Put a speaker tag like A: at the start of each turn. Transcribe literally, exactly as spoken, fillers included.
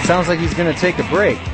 A: sounds like he's going to take a break.